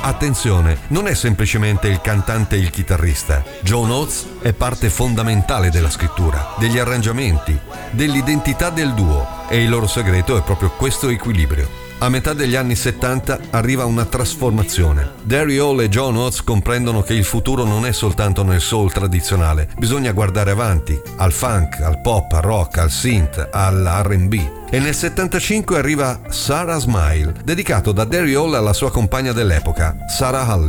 Attenzione, non è semplicemente il cantante e il chitarrista. John Oates è parte fondamentale della scrittura, degli arrangiamenti, dell'identità del duo, e il loro segreto è proprio questo equilibrio. A metà degli anni 70 arriva una trasformazione. Gary Hall e John Oates comprendono che il futuro non è soltanto nel soul tradizionale, bisogna guardare avanti, al funk, al pop, al rock, al synth, all'R&B. E nel 75 arriva Sarah Smile, dedicato da Gary Hall alla sua compagna dell'epoca, Sarah Halley.